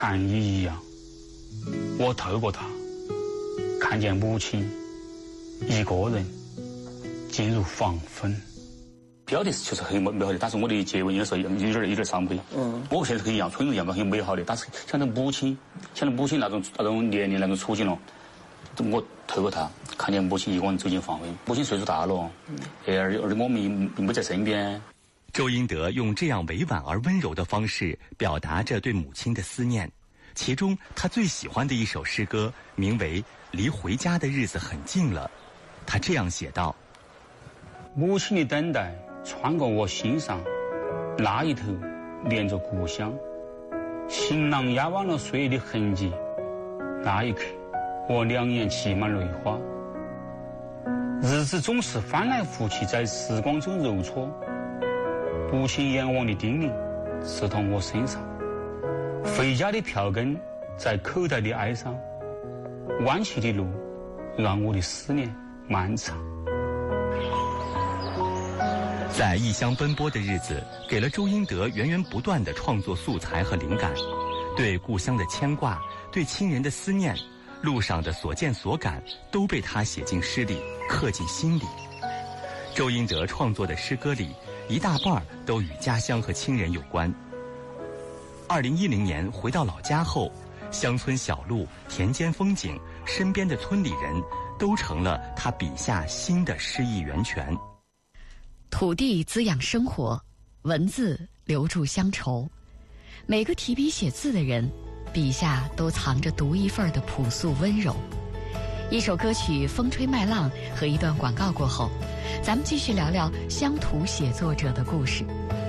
暗语一样，我透过它看见母亲一个人进入房坟。标题是确实很美好的，但是我的结尾有时候有点伤悲。我现在很阳春一样嘛，很美好的，但是想到母亲那种年龄那种处境了，我透过它看见母亲一个人走进房坟，母亲岁数大了，而我们并不在身边。 周英德用这样委婉而温柔的方式表达着对母亲的思念，其中他最喜欢的一首诗歌名为《离回家的日子很近了》，他这样写道： 母亲的等待穿过我心上，那一头连着故乡，行囊压弯了岁月的痕迹，那一刻我两眼起满泪花。日子总是翻来覆去在时光中揉搓，母亲眼望的叮咛刺痛我身上，回家的票根在口袋里哀伤，弯曲的路让我的思念漫长。 在异乡奔波的日子，给了周英德源源不断的创作素材和灵感，对故乡的牵挂，对亲人的思念，路上的所见所感，都被他写进诗里，刻进心里。周英德创作的诗歌里，一大半都与家乡和亲人有关。2010年回到老家后，乡村小路、田间风景、身边的村里人，都成了他笔下新的诗意源泉。 土地滋养生活，文字留住乡愁。每个提笔写字的人，笔下都藏着独一份的朴素温柔。一首歌曲《风吹麦浪》和一段广告过后，咱们继续聊聊乡土写作者的故事。